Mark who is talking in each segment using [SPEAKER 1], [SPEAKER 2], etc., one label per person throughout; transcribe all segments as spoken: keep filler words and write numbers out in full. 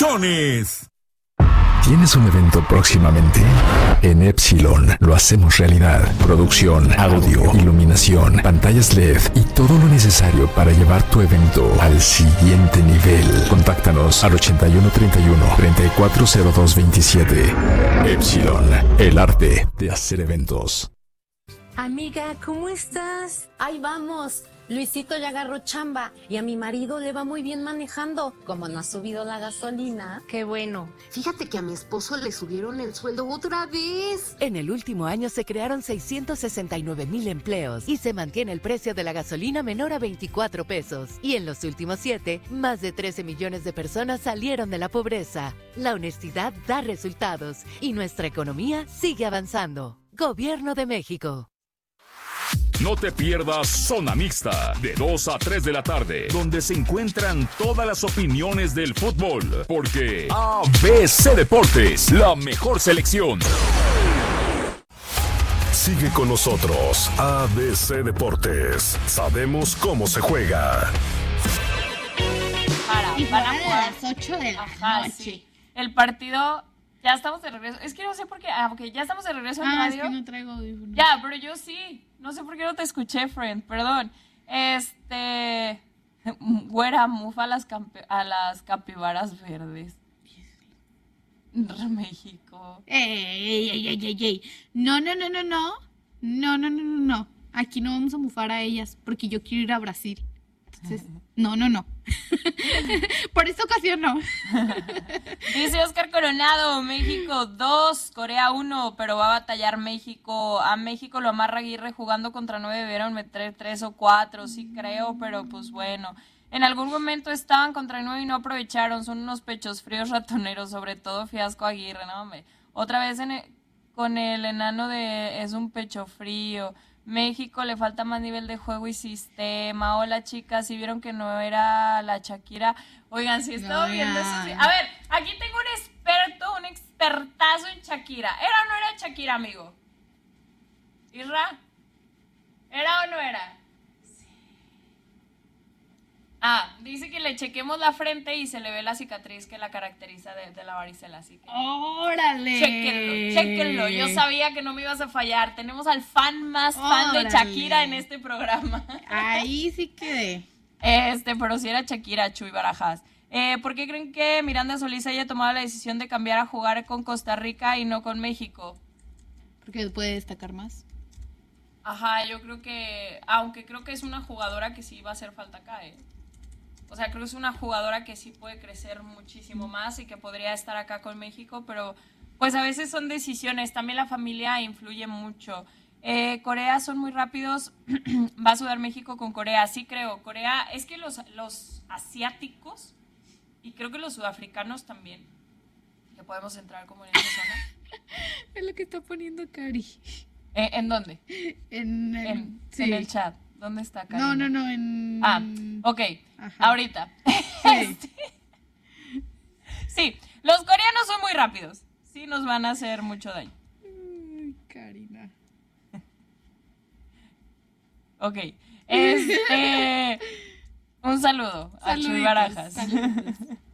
[SPEAKER 1] Colchones.
[SPEAKER 2] ¿Tienes un evento próximamente? En Epsilon lo hacemos realidad. Producción, audio, iluminación, pantallas L E D y todo lo necesario para llevar tu evento al siguiente nivel. Contáctanos al ochenta y uno treinta y uno, treinta y cuatro cero dos veintisiete. Epsilon, el arte de hacer eventos.
[SPEAKER 3] Amiga, ¿cómo estás?
[SPEAKER 4] Ahí vamos. Luisito ya agarró chamba y a mi marido le va muy bien manejando. Como no ha subido la gasolina.
[SPEAKER 3] Qué bueno.
[SPEAKER 4] Fíjate que a mi esposo le subieron el sueldo otra vez.
[SPEAKER 5] En el último año se crearon seiscientos sesenta y nueve mil empleos y se mantiene el precio de la gasolina menor a veinticuatro pesos. Y en los últimos siete, más de trece millones de personas salieron de la pobreza. La honestidad da resultados y nuestra economía sigue avanzando. Gobierno de México.
[SPEAKER 1] No te pierdas Zona Mixta, de dos a tres de la tarde, donde se encuentran todas las opiniones del fútbol, porque A B C Deportes, la mejor selección.
[SPEAKER 6] Sigue con nosotros, A B C Deportes, sabemos cómo se juega.
[SPEAKER 7] Para,
[SPEAKER 8] Y
[SPEAKER 7] para
[SPEAKER 8] para
[SPEAKER 7] jugar.
[SPEAKER 8] las ocho de la
[SPEAKER 7] Ajá,
[SPEAKER 8] noche.
[SPEAKER 7] sí. El partido, ya estamos de regreso. Es que no sé por qué, ah, ok, ya estamos de regreso en
[SPEAKER 8] Ah, es
[SPEAKER 7] radio.
[SPEAKER 8] que no traigo audífonos.
[SPEAKER 7] Ya, pero yo sí. No sé por qué no te escuché, friend. Perdón. Este. Güera, mufa a las, campe- a las capibaras verdes. México.
[SPEAKER 8] Ey, ey, ey, ey, ey. No, no, no, no, no. No, no, no, no, no. Aquí no vamos a mufar a ellas porque yo quiero ir a Brasil. Entonces, no, no, no. Por esta ocasión no.
[SPEAKER 7] Dice Oscar Coronado, México dos, Corea uno, pero va a batallar México. A México lo amarra Aguirre jugando contra nueve, debieron meter tres o cuatro, sí creo, pero pues bueno. En algún momento estaban contra nueve y no aprovecharon, son unos pechos fríos ratoneros, sobre todo Fiasco Aguirre, no hombre. Otra vez en el- con el enano de es un pecho frío. México le falta más nivel de juego y sistema. Hola chicas, si vieron que no era la Shakira. Oigan, si estaba
[SPEAKER 8] Oigan.
[SPEAKER 7] viendo eso. Sí. A ver, aquí tengo un experto, un expertazo en Shakira. ¿Era o no era Shakira, amigo? ¿Isra? ¿Era o no era? Ah, dice que le chequemos la frente y se le ve la cicatriz que la caracteriza de, de la varicela, así que...
[SPEAKER 8] ¡Órale!
[SPEAKER 7] Chéquenlo, chéquenlo. Yo sabía que no me ibas a fallar. Tenemos al fan más fan de
[SPEAKER 8] Órale.
[SPEAKER 7] Shakira en este programa.
[SPEAKER 8] Ahí sí quedé.
[SPEAKER 7] Este, pero si era Shakira, Chuy Barajas. Eh, ¿Por qué creen que Miranda Solís haya tomado la decisión de cambiar a jugar con Costa Rica y no con México?
[SPEAKER 8] Porque puede destacar más.
[SPEAKER 7] Ajá, yo creo que... Aunque creo que es una jugadora que sí va a hacer falta acá, ¿eh? O sea, creo que es una jugadora que sí puede crecer muchísimo más y que podría estar acá con México, pero pues a veces son decisiones. También la familia influye mucho. Eh, Corea son muy rápidos. Va a sudar México con Corea. Sí creo. Corea, es que los, los asiáticos y creo que los sudafricanos también, que podemos entrar como en esa zona.
[SPEAKER 8] Es lo que está poniendo Cari.
[SPEAKER 7] Eh, ¿En dónde?
[SPEAKER 8] En el,
[SPEAKER 7] En,
[SPEAKER 8] sí.
[SPEAKER 7] en el chat. ¿Dónde está Karina?
[SPEAKER 8] No, no, no, en...
[SPEAKER 7] Ah, ok.
[SPEAKER 8] Ajá.
[SPEAKER 7] Ahorita.
[SPEAKER 8] Sí.
[SPEAKER 7] Sí, los coreanos son muy rápidos. Sí, nos van a hacer mucho daño.
[SPEAKER 8] Ay, Karina.
[SPEAKER 7] Ok. Este. Un saludo a Chuy
[SPEAKER 8] Saluditos,
[SPEAKER 7] Barajas.
[SPEAKER 8] saluditos.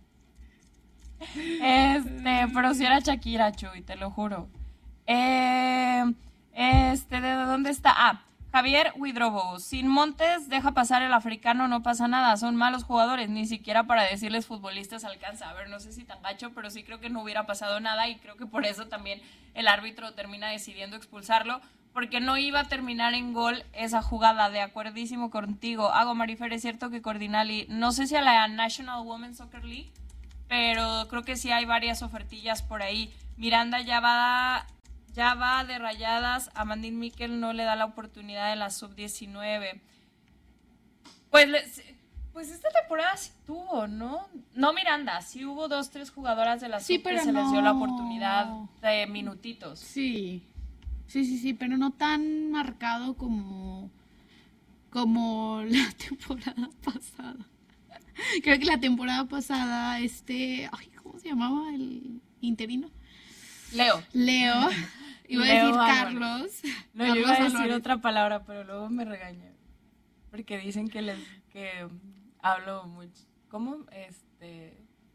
[SPEAKER 7] Este, pero si era Shakira, Chuy, te lo juro. Eh, este, ¿de dónde está? Ah, Javier Huidrobo. Sin Montes deja pasar el africano, no pasa nada. Son malos jugadores, ni siquiera para decirles futbolistas alcanza. A ver, no sé si tan gacho, pero sí creo que no hubiera pasado nada y creo que por eso también el árbitro termina decidiendo expulsarlo, porque no iba a terminar en gol esa jugada. De acuerdísimo contigo. Hago, Marifer, es cierto que Cordinali, no sé si a la National Women's Soccer League, pero creo que sí hay varias ofertillas por ahí. Miranda ya va... Ya va de Rayadas, a Mandín Miquel no le da la oportunidad en la sub diecinueve. Pues, le, pues esta temporada sí tuvo, ¿no? No Miranda, sí hubo dos, tres jugadoras de la
[SPEAKER 8] Sí,
[SPEAKER 7] sub
[SPEAKER 8] pero
[SPEAKER 7] que se
[SPEAKER 8] no.
[SPEAKER 7] les dio la oportunidad de minutitos.
[SPEAKER 8] Sí, sí, sí, sí, pero no tan marcado como, como la temporada pasada. Creo que la temporada pasada, este, ay, ¿cómo se llamaba el interino?
[SPEAKER 7] Leo.
[SPEAKER 8] Leo. Iba a
[SPEAKER 7] Leo
[SPEAKER 8] decir
[SPEAKER 7] Álvarez.
[SPEAKER 8] Carlos.
[SPEAKER 7] No, yo
[SPEAKER 8] Carlos
[SPEAKER 7] iba a decir
[SPEAKER 8] Álvarez.
[SPEAKER 7] otra palabra, pero luego me regañan. Porque dicen que les que hablo mucho. ¿Cómo? Este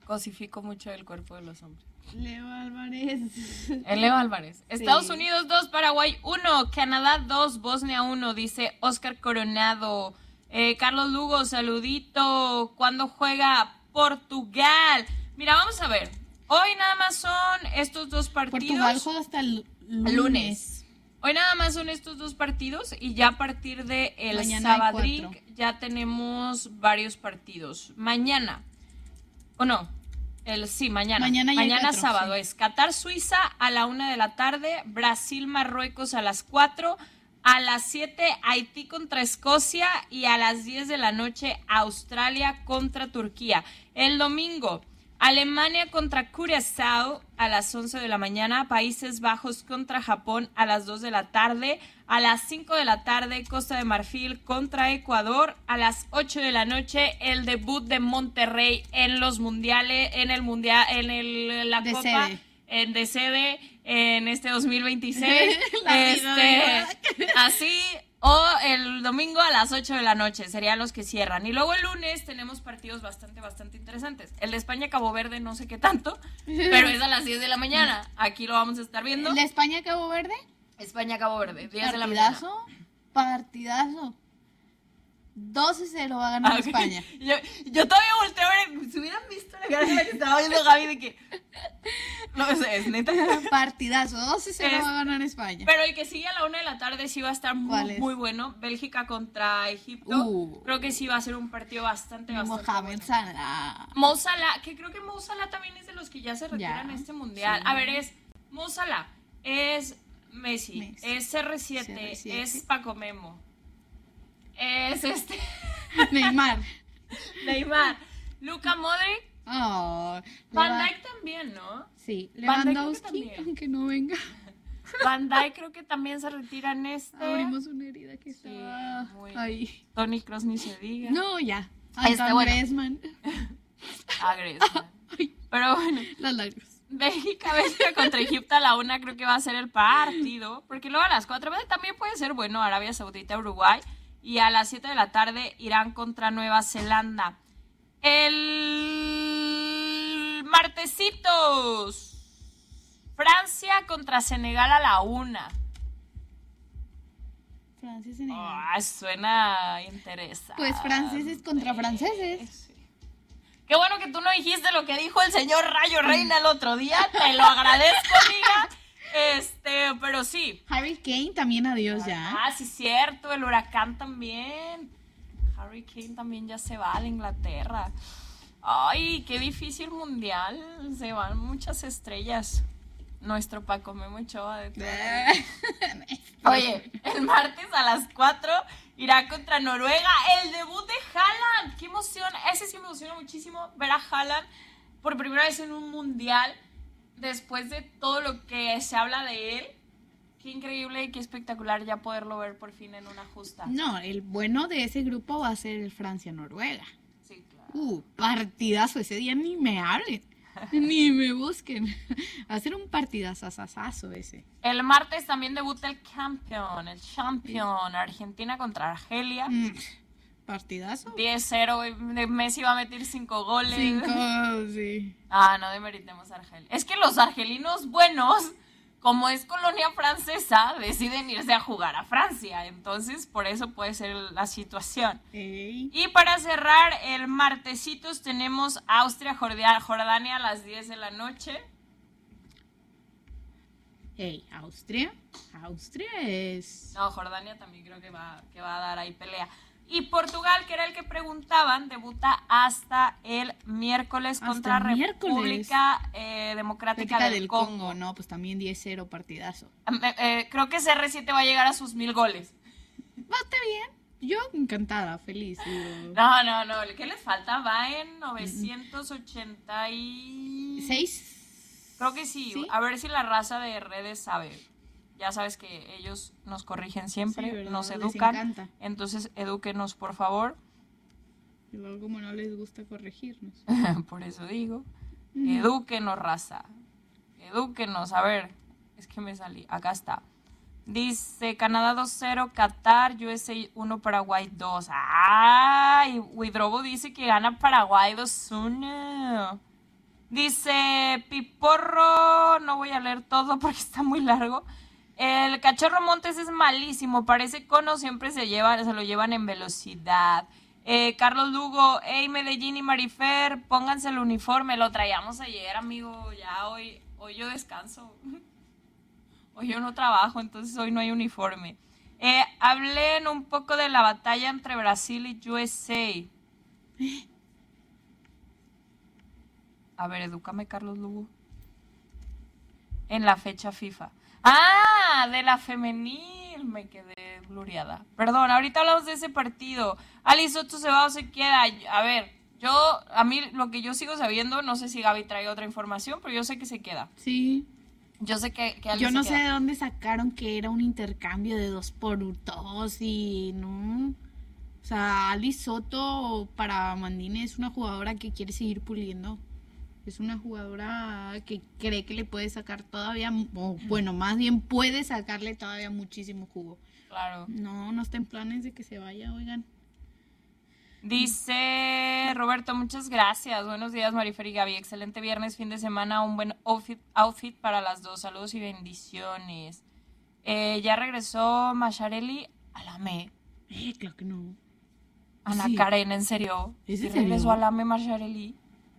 [SPEAKER 7] cosifico mucho el cuerpo de los hombres.
[SPEAKER 8] Leo Álvarez.
[SPEAKER 7] El Leo Álvarez.
[SPEAKER 8] Sí.
[SPEAKER 7] Estados Unidos dos, Paraguay uno, Canadá dos, Bosnia uno, dice Oscar Coronado. Eh, Carlos Lugo, saludito. ¿Cuándo juega Portugal? Mira, vamos a ver. Hoy nada más son estos dos partidos.
[SPEAKER 8] Portugal juega hasta el lunes.
[SPEAKER 7] lunes. Hoy nada más son estos dos partidos y ya a partir de el
[SPEAKER 8] Mañana hay
[SPEAKER 7] Sabadrink
[SPEAKER 8] cuatro.
[SPEAKER 7] ya tenemos varios partidos. Mañana, o no, el sí, mañana.
[SPEAKER 8] Mañana ya hay
[SPEAKER 7] mañana
[SPEAKER 8] cuatro,
[SPEAKER 7] sábado
[SPEAKER 8] sí.
[SPEAKER 7] es Qatar, Suiza a la una de la tarde, Brasil, Marruecos a las cuatro, a las siete Haití contra Escocia y a las diez de la noche Australia contra Turquía. El domingo Alemania contra Curazao a las once de la mañana, Países Bajos contra Japón a las dos de la tarde, a las cinco de la tarde Costa de Marfil contra Ecuador, a las ocho de la noche el debut de Monterrey en los mundiales, en el mundial, en el, la
[SPEAKER 8] De
[SPEAKER 7] Copa,
[SPEAKER 8] sede.
[SPEAKER 7] en de sede en este dos mil veintiséis,
[SPEAKER 8] La
[SPEAKER 7] este, así. O el domingo a las ocho de la noche serían los que cierran. Y luego el lunes tenemos partidos bastante, bastante interesantes. El de España-Cabo Verde no sé qué tanto, pero es a las diez de la mañana. Aquí lo vamos a estar viendo.
[SPEAKER 8] ¿El de España-Cabo Verde?
[SPEAKER 7] España-Cabo Verde, diez de la mañana.
[SPEAKER 8] Partidazo. Partidazo. doce cero va a ganar
[SPEAKER 7] Ah, ok.
[SPEAKER 8] España.
[SPEAKER 7] Yo, yo todavía volteo a ver, si hubieran visto la cara de la que estaba viendo Gaby de que... No sé, es neta.
[SPEAKER 8] Partidazo. doce cero
[SPEAKER 7] Es-
[SPEAKER 8] va a ganar España.
[SPEAKER 7] Pero el que sigue a la una de la tarde sí va a estar
[SPEAKER 8] ¿Cuál
[SPEAKER 7] muy,
[SPEAKER 8] es?
[SPEAKER 7] muy bueno. Bélgica contra Egipto.
[SPEAKER 8] Uh.
[SPEAKER 7] Creo que sí va a ser un partido bastante, bastante
[SPEAKER 8] Mohamed
[SPEAKER 7] bueno.
[SPEAKER 8] Salah.
[SPEAKER 7] Mo Salah, que creo que Mo Salah también es de los que ya se retiran
[SPEAKER 8] Ya,
[SPEAKER 7] en este mundial.
[SPEAKER 8] sí.
[SPEAKER 7] A ver, es Mo Salah, es Messi,
[SPEAKER 8] Messi.
[SPEAKER 7] es C R siete,
[SPEAKER 8] C R siete.
[SPEAKER 7] es Paco Memo, es este
[SPEAKER 8] Neymar.
[SPEAKER 7] Neymar, Luka Modric,
[SPEAKER 8] Oh,
[SPEAKER 7] Van
[SPEAKER 8] Leva-
[SPEAKER 7] Dijk también, ¿no?
[SPEAKER 8] Sí,
[SPEAKER 7] Van Dijk creo que
[SPEAKER 8] Lewandowski,
[SPEAKER 7] también.
[SPEAKER 8] aunque no venga.
[SPEAKER 7] Van Dijk creo que también se retira en este.
[SPEAKER 8] Abrimos una herida que estaba
[SPEAKER 7] muy-
[SPEAKER 8] ahí.
[SPEAKER 7] Toni Kroos ni se diga.
[SPEAKER 8] No, ya.
[SPEAKER 7] Este,
[SPEAKER 8] Antoine
[SPEAKER 7] bueno.
[SPEAKER 8] Griezmann.
[SPEAKER 7] Ah, Griezmann.
[SPEAKER 8] Ay,
[SPEAKER 7] Pero bueno.
[SPEAKER 8] las lágrimas.
[SPEAKER 7] Bélgica, Bélgica contra Egipto a la una creo que va a ser el partido, porque luego a las cuatro también puede ser bueno Arabia Saudita, Uruguay, y a las siete de la tarde Irán contra Nueva Zelanda. El martesitos, Francia contra Senegal a la una.
[SPEAKER 8] Francia, Senegal.
[SPEAKER 7] Ah, suena interesante.
[SPEAKER 8] Pues franceses contra franceses.
[SPEAKER 7] Sí. Qué bueno que tú no dijiste lo que dijo el señor Rayo Reina el otro día. Te lo agradezco, amiga. Este, pero sí.
[SPEAKER 8] Harry Kane también adiós ya.
[SPEAKER 7] Ah, sí, cierto. El huracán también. Harry Kane también ya se va de Inglaterra. Ay, qué difícil mundial. Se van muchas estrellas. Nuestro Paco Memo Ochoa de todo. Oye, el martes a las cuatro irá contra Noruega. El debut de Haaland. ¡Qué emoción! Ese sí me emociona muchísimo ver a Haaland por primera vez en un mundial después de todo lo que se habla de él. Qué increíble y qué espectacular ya poderlo ver por fin en una justa.
[SPEAKER 8] No, el bueno de ese grupo va a ser el Francia-Noruega.
[SPEAKER 7] Sí, claro.
[SPEAKER 8] Uh, partidazo. Ese día ni me hablen. Ni me busquen. Va a ser un partidazazazazo ese.
[SPEAKER 7] El martes también debuta el campeón, el champion, Argentina contra Argelia.
[SPEAKER 8] Mm, partidazo.
[SPEAKER 7] diez cero, Messi va a meter cinco goles.
[SPEAKER 8] Cinco, sí.
[SPEAKER 7] Ah, no demeritemos a Argelia. Es que los argelinos buenos, como es colonia francesa, deciden irse a jugar a Francia. Entonces, por eso puede ser la situación.
[SPEAKER 8] Ey.
[SPEAKER 7] Y para cerrar, el martesitos tenemos Austria-Jordania Jordania a las diez de la noche.
[SPEAKER 8] Ey, Austria. Austria es.
[SPEAKER 7] No, Jordania también creo que va, que va a dar ahí pelea. Y Portugal, que era el que preguntaban, debuta hasta el miércoles
[SPEAKER 8] Hasta
[SPEAKER 7] contra
[SPEAKER 8] el miércoles.
[SPEAKER 7] República eh, Democrática
[SPEAKER 8] Práctica
[SPEAKER 7] del,
[SPEAKER 8] del
[SPEAKER 7] Congo.
[SPEAKER 8] Congo. No, pues también diez cero partidazo.
[SPEAKER 7] Eh, eh, creo que C R siete va a llegar a sus mil goles.
[SPEAKER 8] Va, está bien. Yo encantada, feliz. digo.
[SPEAKER 7] No, no, no. ¿Qué les falta? Va en novecientos ochenta y...
[SPEAKER 8] ¿Seis?
[SPEAKER 7] Creo que sí.
[SPEAKER 8] ¿Sí?
[SPEAKER 7] A ver si la raza de redes sabe. Ya sabes que ellos nos corrigen siempre,
[SPEAKER 8] Sí, ¿verdad?
[SPEAKER 7] nos
[SPEAKER 8] Les
[SPEAKER 7] educan.
[SPEAKER 8] encanta.
[SPEAKER 7] Entonces, edúquenos, por favor.
[SPEAKER 8] Y luego como no les gusta corregirnos.
[SPEAKER 7] Por eso digo.
[SPEAKER 8] Ujú.
[SPEAKER 7] Edúquenos, raza. Edúquenos. A ver, es que me salí. Acá está. Dice Canadá dos cero, Qatar, U S A uno, Paraguay dos. ¡Ay! Widrobo dice que gana Paraguay dos uno. Dice Piporro, no voy a leer todo porque está muy largo. El Cachorro Montes es malísimo, parece cono, siempre se llevan, se lo llevan en velocidad. Eh, Carlos Lugo, hey Medellín y Marifer, pónganse el uniforme, lo traíamos ayer, amigo, ya hoy, hoy yo descanso. Hoy yo no trabajo, entonces hoy no hay uniforme. Eh, hablen un poco de la batalla entre Brasil y U S A. A ver, edúcame, Carlos Lugo. En la fecha FIFA. ¡Ah! De la femenil. Me quedé gloriada. Perdón, ahorita hablamos de ese partido. Ali Soto se va o se queda. A ver, yo, a mí lo que yo sigo sabiendo, no sé si Gaby trae otra información, pero yo sé que se queda.
[SPEAKER 8] Sí.
[SPEAKER 7] Yo sé que, que Ali
[SPEAKER 8] Yo no
[SPEAKER 7] se
[SPEAKER 8] sé
[SPEAKER 7] queda.
[SPEAKER 8] de dónde sacaron que era un intercambio de dos por dos y no. O sea, Ali Soto para Mandine es una jugadora que quiere seguir puliendo. Es una jugadora que cree que le puede sacar todavía, o bueno, más bien puede sacarle todavía muchísimo jugo.
[SPEAKER 7] Claro.
[SPEAKER 8] No, no está en planes de que se vaya, oigan.
[SPEAKER 7] Dice Roberto, muchas gracias. Buenos días, Marifer y Gaby. Excelente viernes, fin de semana. Un buen outfit, outfit para las dos. Saludos y bendiciones. Eh, ya regresó Macharelli a la M E.
[SPEAKER 8] Eh, claro que no.
[SPEAKER 7] Ana
[SPEAKER 8] Sí.
[SPEAKER 7] Karen, ¿en serio?
[SPEAKER 8] ¿Es en
[SPEAKER 7] ¿Sí regresó
[SPEAKER 8] serio?
[SPEAKER 7] a la M E Macharelli?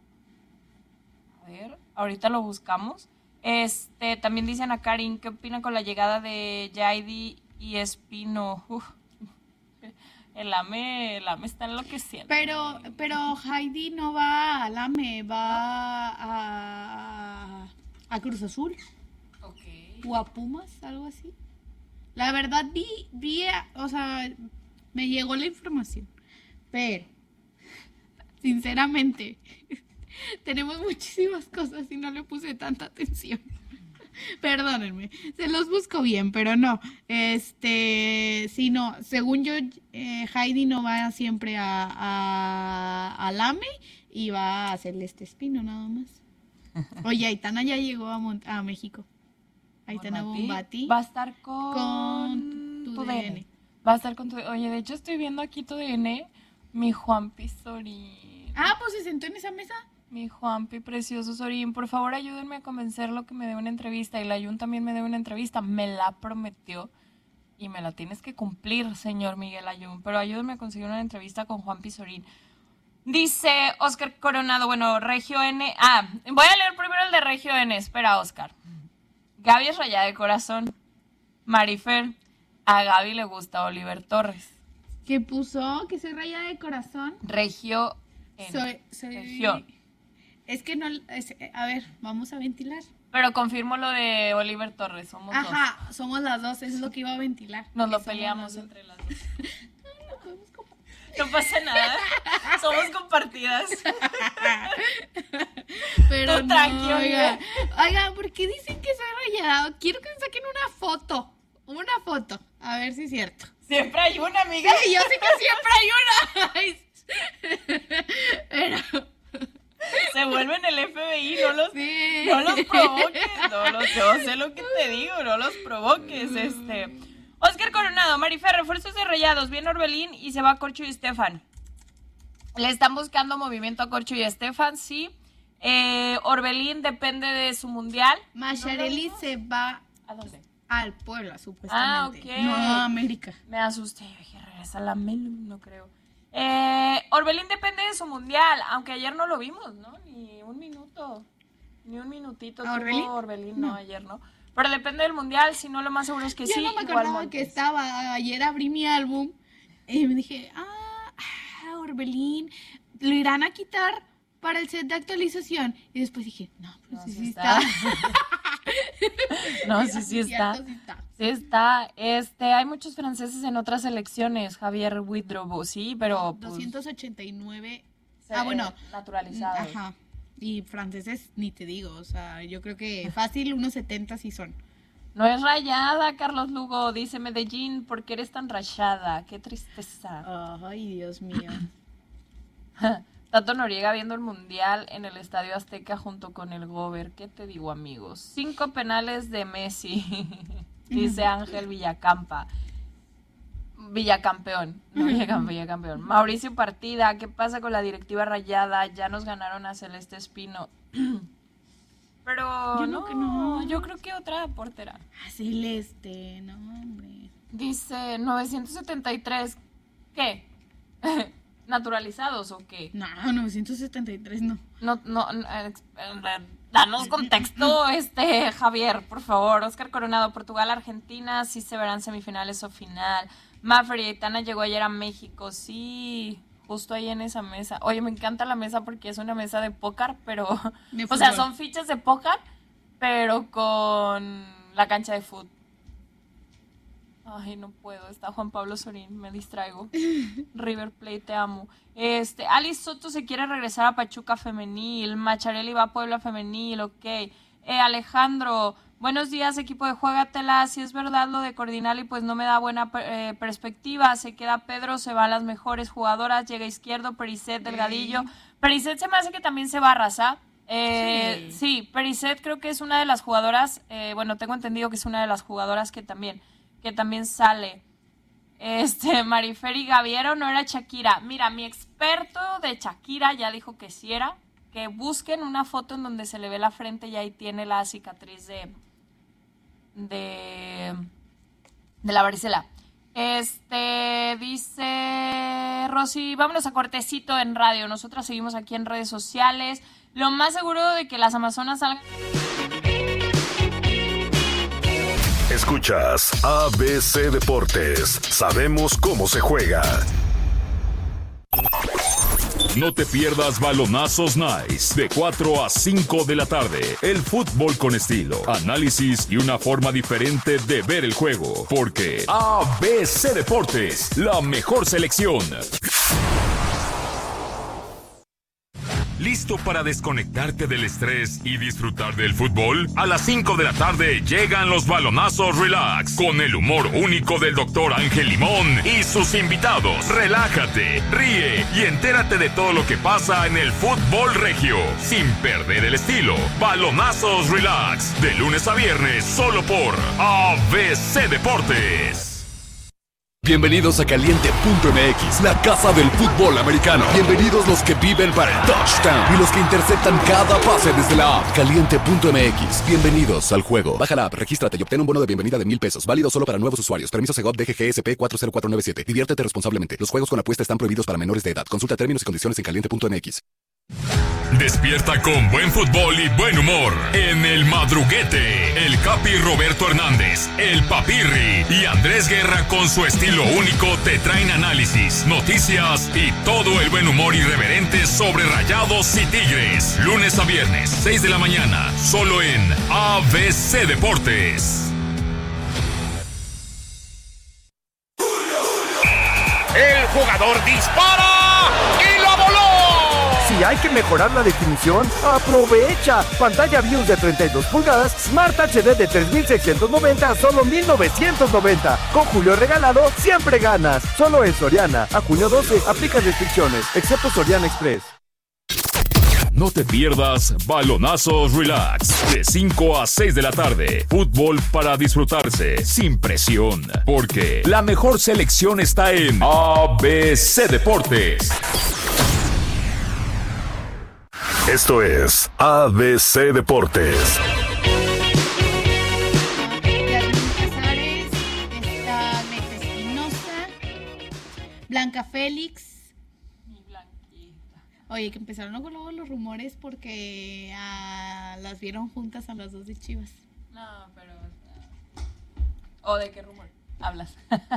[SPEAKER 7] A ver, ahorita lo buscamos. Este, también dice Ana Karen, ¿qué opinan con la llegada de Yaidi y Espino? Uf. El AME, el AME está enloqueciendo.
[SPEAKER 8] Pero, pero Heidi no va al A M E, va a, a Cruz Azul
[SPEAKER 7] Ok.
[SPEAKER 8] o a Pumas, algo así. La verdad vi, vi, o sea, me llegó la información, pero, sinceramente, tenemos muchísimas cosas y no le puse tanta atención. Perdónenme, se los busco bien, pero no. Este, sí, no, según yo, eh, Heidi no va siempre a, a, al A M E y va a hacerle este Espino nada más. Oye, Aitana ya llegó a, Mont- a México. Aitana Bombati
[SPEAKER 7] Va a estar con,
[SPEAKER 8] con tu,
[SPEAKER 7] tu
[SPEAKER 8] tu
[SPEAKER 7] D
[SPEAKER 8] D N.
[SPEAKER 7] N. Va a estar con tu Oye, de hecho estoy viendo aquí tu D N, mi Juanpi Sorín.
[SPEAKER 8] Ah, pues se sentó en esa mesa.
[SPEAKER 7] Mi Juanpi precioso Sorín, por favor ayúdenme a convencerlo que me dé una entrevista. Y la Jun también me dé una entrevista. Me la prometió y me la tienes que cumplir, señor Miguel Ayun. Pero ayúdenme a conseguir una entrevista con Juanpi Sorín. Dice Oscar Coronado, bueno, Regio N. Ah, voy a leer primero el de Regio N. Espera, Oscar. Gaby es rayada de corazón. Marifer, a Gaby le gusta Oliver Torres.
[SPEAKER 8] Que puso que soy raya de corazón.
[SPEAKER 7] Regio N.
[SPEAKER 8] Soy, soy...
[SPEAKER 7] Región.
[SPEAKER 8] Es que no, es- a ver, vamos a ventilar.
[SPEAKER 7] Pero confirmo lo de Oliver Torres, somos dos.
[SPEAKER 8] Ajá, somos las dos, eso es lo que iba a ventilar.
[SPEAKER 7] Nos
[SPEAKER 8] Que
[SPEAKER 7] lo
[SPEAKER 8] somos
[SPEAKER 7] peleamos
[SPEAKER 8] las dos.
[SPEAKER 7] entre las dos. No pasa nada. Somos compartidas.
[SPEAKER 8] Pero
[SPEAKER 7] Tú
[SPEAKER 8] no,
[SPEAKER 7] tranqui,
[SPEAKER 8] oiga. Oiga, ¿por qué dicen que soy rayada? Quiero que me saquen una foto. Una foto. A ver si es cierto.
[SPEAKER 7] Siempre hay una, amiga.
[SPEAKER 8] Sí, yo sé que siempre hay una. Ay, Pero,
[SPEAKER 7] Se vuelven el F B I, no los,
[SPEAKER 8] sí.
[SPEAKER 7] no los provoques. No los, yo sé lo que te digo, no los provoques. Este. Oscar Coronado, Marifer, refuerzos de Rayados, viene Orbelín y se va a Corcho y Estefan. Le están buscando movimiento a Corcho y Estefan, sí. Eh, Orbelín depende de su mundial.
[SPEAKER 8] Macharelli se va
[SPEAKER 7] ¿A dónde?
[SPEAKER 8] al Puebla, supuestamente.
[SPEAKER 7] Ah, ok.
[SPEAKER 8] No a América.
[SPEAKER 7] Me asusté, yo dije, regresa a la Melum, no creo. Eh, Orbelín depende de su mundial, aunque ayer no lo vimos, ¿no? Ni un minuto, ni un minutito
[SPEAKER 8] ¿A
[SPEAKER 7] tuvo
[SPEAKER 8] Orbelín?
[SPEAKER 7] Orbelín, no,
[SPEAKER 8] No.
[SPEAKER 7] ayer no. Pero depende del mundial, si no, lo más seguro es que
[SPEAKER 8] Yo
[SPEAKER 7] sí.
[SPEAKER 8] no me
[SPEAKER 7] igual
[SPEAKER 8] acordaba que
[SPEAKER 7] Montes.
[SPEAKER 8] estaba. Ayer abrí mi álbum y me dije, ah, ah, Orbelín, lo irán a quitar para el set de actualización. Y después dije, no, pues
[SPEAKER 7] No,
[SPEAKER 8] sí,
[SPEAKER 7] sí
[SPEAKER 8] sí
[SPEAKER 7] está.
[SPEAKER 8] está.
[SPEAKER 7] No, sí, sí está.
[SPEAKER 8] Cierto, sí está.
[SPEAKER 7] Sí está. Este, hay muchos franceses en otras selecciones, Javier Huidrobo, sí, pero pues,
[SPEAKER 8] doscientos ochenta y nueve.
[SPEAKER 7] se-
[SPEAKER 8] Ah, bueno.
[SPEAKER 7] naturalizados.
[SPEAKER 8] Ajá. Y franceses, ni te digo. O sea, yo creo que fácil unos setenta sí son.
[SPEAKER 7] No es rayada, Carlos Lugo, dice Medellín, ¿por qué eres tan rayada? Qué tristeza.
[SPEAKER 8] Ay, Dios mío.
[SPEAKER 7] Tato Noriega viendo el Mundial en el Estadio Azteca junto con el Gober. ¿Qué te digo, amigos? Cinco penales de Messi, dice Ángel Villacampa. Villacampeón, no Villacampeón, Villacampeón. Mauricio Partida, ¿qué pasa con la directiva rayada? Ya nos ganaron a Celeste Espino. Pero
[SPEAKER 8] Yo
[SPEAKER 7] no,
[SPEAKER 8] no, que no.
[SPEAKER 7] yo creo que otra portera.
[SPEAKER 8] Ah, Celeste, no, hombre.
[SPEAKER 7] Dice novecientos setenta y tres, ¿qué? ¿Naturalizados o qué?
[SPEAKER 8] No, novecientos setenta y tres no.
[SPEAKER 7] No, no, no, eh, danos contexto, este, Javier, por favor. Oscar Coronado, Portugal, Argentina, sí se verán semifinales o final. Maffer y Aitana llegó ayer a México, sí, justo ahí en esa mesa. Oye, me encanta la mesa porque es una mesa de póker, pero,
[SPEAKER 8] De
[SPEAKER 7] o sea,
[SPEAKER 8] fútbol.
[SPEAKER 7] son fichas de póker, pero con la cancha de fútbol. Ay, no puedo, está Juan Pablo Sorín, me distraigo. River Plate, te amo. Este, Alice Soto se quiere regresar a Pachuca femenil, Macharelli va a Puebla femenil, ok. Eh, Alejandro, buenos días, equipo de Juégatela. Si es verdad lo de Cordinali, pues no me da buena eh, perspectiva. Se queda Pedro, se van las mejores jugadoras, llega Izquierdo, Pericet, Delgadillo. Pericet se me hace que también se va a arrasar. Eh, sí. sí, Pericet creo que es una de las jugadoras, eh, bueno, tengo entendido que es una de las jugadoras que también... que también sale. Este, Mariferi Gaviero no era Shakira. Mira, mi experto de Shakira ya dijo que sí era. Que busquen una foto en donde se le ve la frente y ahí tiene la cicatriz de de de la varicela. Este, dice Rosy, vámonos a cortecito en radio. Nosotras seguimos aquí en redes sociales. Lo más seguro de que las Amazonas salgan.
[SPEAKER 6] Escuchas A B C Deportes. Sabemos cómo se juega.
[SPEAKER 1] No te pierdas Balonazos Nice de cuatro a cinco de la tarde. El fútbol con estilo, análisis y una forma diferente de ver el juego. Porque A B C Deportes, la mejor selección. ¿Listo para desconectarte del estrés y disfrutar del fútbol? A las cinco de la tarde llegan los Balonazos Relax con el humor único del doctor Ángel Limón y sus invitados. Relájate, ríe y entérate de todo lo que pasa en el fútbol regio sin perder el estilo. Balonazos Relax de lunes a viernes solo por A B C Deportes.
[SPEAKER 2] Bienvenidos a Caliente punto M X, la casa del fútbol americano. Bienvenidos los que viven para el touchdown y los que interceptan cada pase desde la app. Caliente punto M X, bienvenidos al juego. Baja la app, regístrate y obtén un bono de bienvenida de mil pesos. Válido solo para nuevos usuarios. Permiso Segov D G G S P cuatro cero cuatro nueve siete. Diviértete responsablemente. Los juegos con apuesta están prohibidos para menores de edad. Consulta términos y condiciones en Caliente punto M X.
[SPEAKER 1] Despierta con buen fútbol y buen humor en El Madruguete. El Capi Roberto Hernández, el Papirri y Andrés Guerra con su estilo único te traen análisis, noticias y todo el buen humor irreverente sobre Rayados y Tigres. Lunes a viernes, seis de la mañana, solo en A B C Deportes.
[SPEAKER 9] El jugador dispara y la voló.
[SPEAKER 10] Si hay que mejorar la definición, aprovecha. Pantalla V I W de treinta y dos pulgadas, Smart H D de tres mil seiscientos noventa a solo mil novecientos noventa. Con Julio regalado, siempre ganas. Solo en Soriana. A junio doce, aplican restricciones, excepto Soriana Express.
[SPEAKER 1] No te pierdas Balonazos Relax de cinco a seis de la tarde. Fútbol para disfrutarse sin presión. Porque la mejor selección está en A B C Deportes.
[SPEAKER 6] Esto es A B C Deportes.
[SPEAKER 8] Casares, está Alex Espinosa, Blanca Félix. Oye, que empezaron luego, luego los rumores porque ah, las vieron juntas a las dos de Chivas.
[SPEAKER 7] No, pero... ¿O de qué rumor hablas?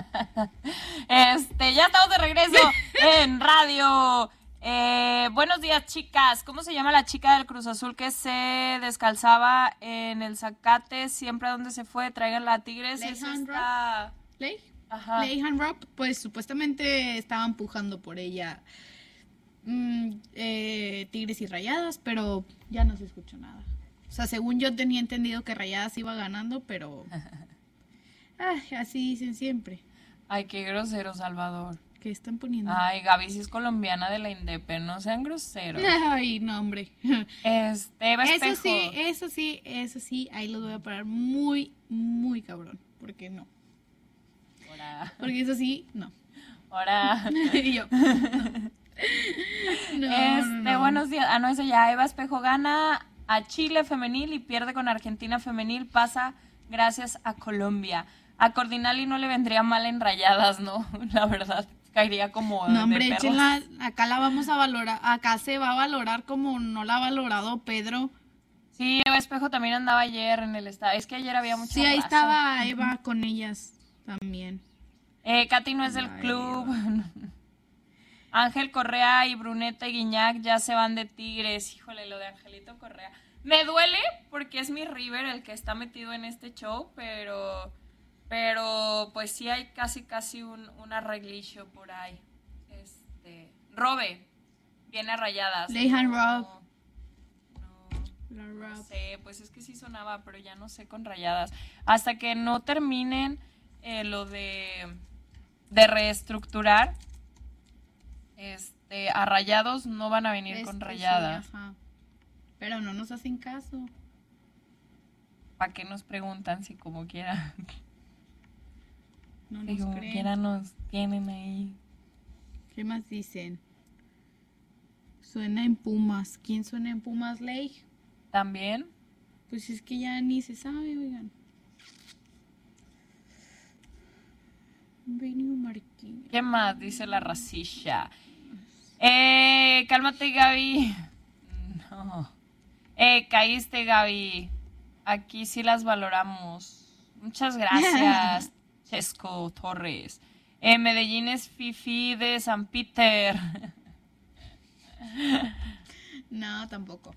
[SPEAKER 7] este, ya estamos de regreso en radio. Eh, buenos días, chicas. ¿Cómo se llama la chica del Cruz Azul que se descalzaba en el Zacate? Siempre a donde se fue, traigan la Tigres. Es esta...
[SPEAKER 8] ¿Ley?
[SPEAKER 7] Ajá.
[SPEAKER 8] Leighton Robb, pues supuestamente estaban pujando por ella mm, eh, Tigres y Rayadas, pero ya no se escuchó nada. O sea, según yo tenía entendido que Rayadas iba ganando, pero ay, así dicen siempre.
[SPEAKER 7] Ay, qué grosero, Salvador.
[SPEAKER 8] ¿Qué están poniendo?
[SPEAKER 7] Ay, Gaby, si es colombiana de la Indepe, no sean groseros.
[SPEAKER 8] Ay, no, hombre.
[SPEAKER 7] Este, Eva
[SPEAKER 8] Eso
[SPEAKER 7] Espejo.
[SPEAKER 8] sí, eso sí, eso sí, ahí los voy a parar muy, muy cabrón, porque no.
[SPEAKER 7] Ahora.
[SPEAKER 8] Porque eso sí, no.
[SPEAKER 7] Ahora.
[SPEAKER 8] Y yo. No,
[SPEAKER 7] este,
[SPEAKER 8] no.
[SPEAKER 7] buenos días. Ah, no, eso ya. Eva Espejo gana a Chile femenil y pierde con Argentina femenil. Pasa gracias a Colombia. A Cordinali no le vendría mal en Rayadas, ¿no? La verdad, caería como
[SPEAKER 8] No, hombre,
[SPEAKER 7] de
[SPEAKER 8] échenla, acá la vamos a valorar, acá se va a valorar como no la ha valorado Pedro.
[SPEAKER 7] Sí, Eva Espejo también andaba ayer en el estadio. Es que ayer había mucha
[SPEAKER 8] Sí, ahí
[SPEAKER 7] raza.
[SPEAKER 8] estaba Eva con ellas también.
[SPEAKER 7] Eh, Katy no es del
[SPEAKER 8] Ay,
[SPEAKER 7] club. Ángel Correa y Bruneta y Guiñac ya se van de Tigres. Híjole, lo de Angelito Correa. Me duele porque es mi River el que está metido en este show, pero... Pero, pues sí hay casi, casi un, un arreglillo por ahí. Este, Robe, viene a Rayadas.
[SPEAKER 8] Leighton
[SPEAKER 7] No,
[SPEAKER 8] Rob.
[SPEAKER 7] No,
[SPEAKER 8] La
[SPEAKER 7] no
[SPEAKER 8] Rob.
[SPEAKER 7] sé, pues es que sí sonaba, pero ya no sé con Rayadas. Hasta que no terminen eh, lo de, de reestructurar, este, a Rayados no van a venir
[SPEAKER 8] Este,
[SPEAKER 7] con
[SPEAKER 8] sí,
[SPEAKER 7] Rayadas.
[SPEAKER 8] ajá. Pero no nos hacen caso.
[SPEAKER 7] ¿Para qué nos preguntan si como quiera?
[SPEAKER 8] No
[SPEAKER 7] Si
[SPEAKER 8] nos
[SPEAKER 7] como
[SPEAKER 8] creen.
[SPEAKER 7] quiera nos tienen ahí.
[SPEAKER 8] ¿Qué más dicen? Suena en Pumas. ¿Quién suena en Pumas, Ley?
[SPEAKER 7] También.
[SPEAKER 8] Pues es que ya ni se sabe, oigan. Benio Marquinhos.
[SPEAKER 7] ¿Qué más? Dice la racilla. Eh, cálmate, Gaby. No. Eh, caíste, Gaby. Aquí sí las valoramos. Muchas gracias, Chesco Torres. Eh, Medellín es Fifi de San Peter.
[SPEAKER 8] No, tampoco.